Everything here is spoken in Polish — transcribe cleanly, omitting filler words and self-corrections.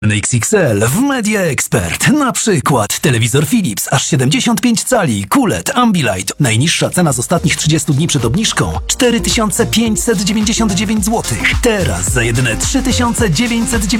XXL w Media Expert. Na przykład telewizor Philips aż 75 cali, QLED, Ambilight. Najniższa cena z ostatnich 30 dni przed obniżką 4599 zł. Teraz za jedyne 3999